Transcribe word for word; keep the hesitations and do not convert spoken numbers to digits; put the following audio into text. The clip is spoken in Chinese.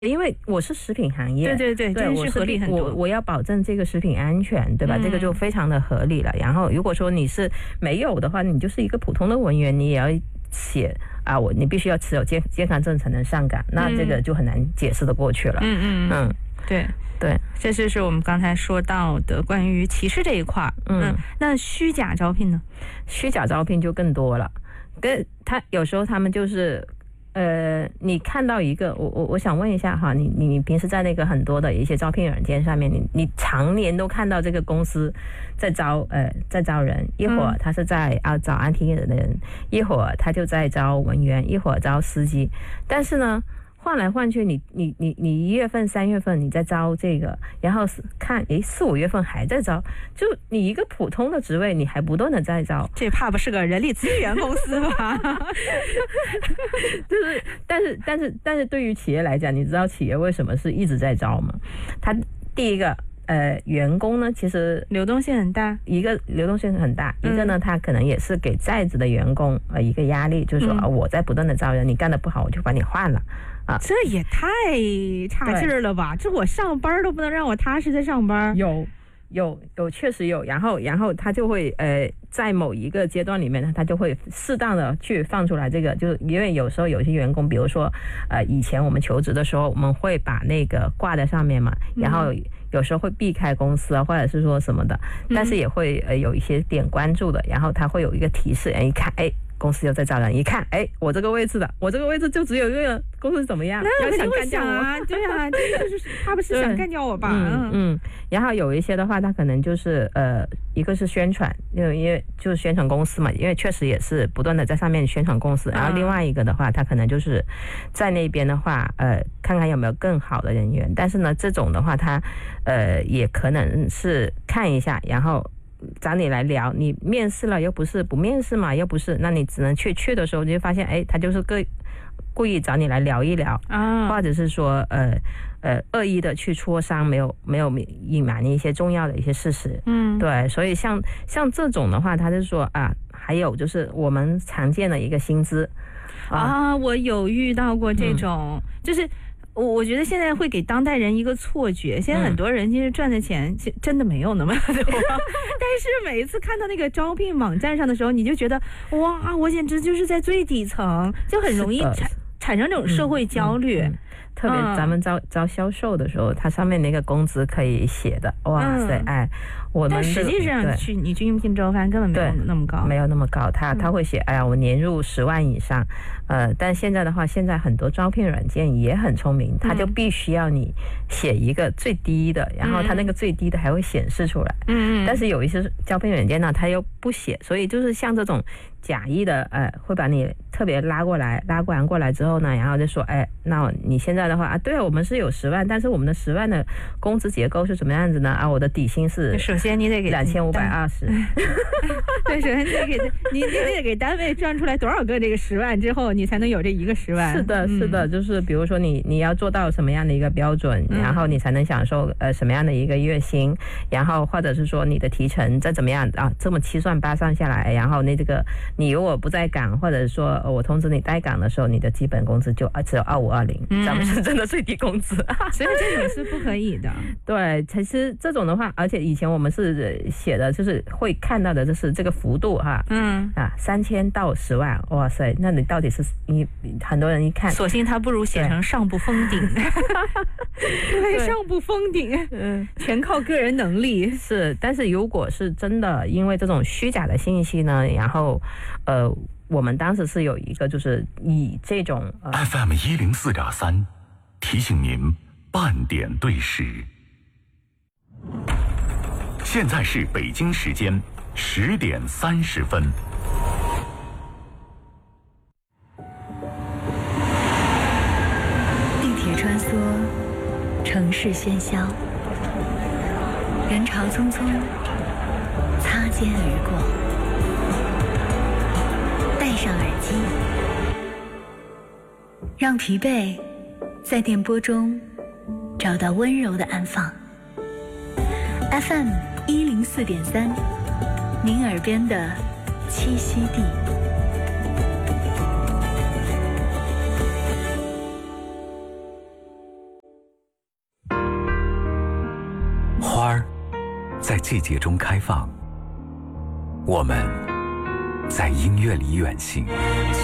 因为我是食品行业， 对对对， 对， 这是合理很多。 我我要保证这个食品安全，对吧？ 嗯、 这个就非常的合理了。然后如果说你是没有的话，你就是一个普通的文员，你也要写啊，我你必须要持有健健康证才能上岗，那这个就很难解释的过去了。 嗯嗯嗯，对对， 这就是我们刚才说到的关于歧视这一块。嗯，那虚假招聘呢？ 虚假招聘就更多了，跟他有时候他们就是。呃，你看到一个，我我我想问一下哈，你你你平时在那个很多的一些招聘软件上面，你你常年都看到这个公司在招呃在招人，一会儿他是在啊找安提的人，一会儿他就在招文员，一会儿招司机，但是呢。换来换去，你你你你一月份、三月份你在招这个，然后看，诶，四五月份还在招，就你一个普通的职位，你还不断的在招， 这怕不是个人力资源公司吧？ 就是，但是但是但是对于企业来讲，你知道企业为什么是一直在招吗？它第一个。呃，员工呢，其实流动性很大， 一个流动性很大，嗯、一个呢，他可能也是给在职的员工呃一个压力，就是说啊、嗯，我在不断的招人，你干得不好，我就把你换了啊， 这也太差劲儿了吧？这我上班都不能让我踏实的上班， 有有有，确实有，然后然后他就会呃，在某一个阶段里面呢，他就会适当的去放出来这个，就是因为有时候有些员工，比如说呃，以前我们求职的时候，我们会把那个挂在上面嘛，然后。嗯有时候会避开公司啊，或者是说什么的，但是也会呃有一些点关注的，然后他会有一个提示，哎，一看，哎，公司又在招人，一看，哎，我这个位置的，我这个位置就只有一个，公司怎么样？ 那要想干掉我啊？对啊，这就是他不是想干掉我吧？ 嗯嗯。然后有一些的话，他可能就是呃，一个是宣传，因为因为就是宣传公司嘛，因为确实也是不断的在上面宣传公司。然后另外一个的话，他可能就是在那边的话，呃，看看有没有更好的人员。但是呢，这种的话，他呃也可能是看一下，然后。找你来聊，你面试了又不是，不面试嘛又不是，那你只能去去的时候你就发现，哎，他就是个故意找你来聊一聊啊，或者是说呃呃恶意的去磋商，没有没有隐瞒一些重要的一些事实，嗯，对，所以像像这种的话，他就说啊，还有就是我们常见的一个薪资啊，啊我有遇到过这种，嗯、就是。我我觉得现在会给当代人一个错觉，现在很多人其实赚的钱真的没有那么多，但是每一次看到那个招聘网站上的时候，你就觉得哇，我简直就是在最底层，就很容易产产生这种社会焦虑。嗯嗯嗯特别咱们招、嗯、招销售的时候，它上面那个工资可以写的，哇塞，嗯、哎，我们但实际上去你去应聘招聘根本没有那么高， 没有那么高，他他会写，哎呀，我年入十万以上，呃，但现在的话，现在很多招聘软件也很聪明，他就必须要你写一个最低的，然后他那个最低的还会显示出来，嗯，但是有一些招聘软件呢，他又不写，所以就是像这种假意的，呃，会把你特别拉过来，拉完过来之后呢，然后就说，哎，那你现在的话啊，对啊，我们是有十万，但是我们的十万的工资结构是什么样子呢？啊，我的底薪是， 首先你得给两千五百二十， 对，首先你得给你你得给单位赚出来多少个这个十万之后，你才能有这一个十万。 是的，是的，嗯、就是比如说你你要做到什么样的一个标准，嗯、然后你才能享受呃什么样的一个月薪，然后或者是说你的提成再怎么样啊，这么七算八算下来，然后那这个你如果不在岗，或者说我通知你待岗的时候，你的基本工资就只有二五二零，咱们是真的最低工资， 所以这种是不可以的。 对，其实这种的话，而且以前我们是写的，就是会看到的，就是这个幅度哈，嗯啊，三千到十万，哇塞，那你到底是你很多人一看， 索性他不如写成上不封顶，对，上不封顶，嗯，全靠个人能力是。但是如果是真的因为这种虚假的信息呢，然后呃，我们当时是有一个就是以这种、呃、 F M 一零四点三提醒您半点对时。现在是北京时间十点三十分。 地铁穿梭，城市喧嚣，人潮匆匆，擦肩而过。戴上耳机，让疲惫在电波中找到温柔的安放。F M 一零四点三，您耳边的栖息地。 在季节中开放，我们在音乐里远行。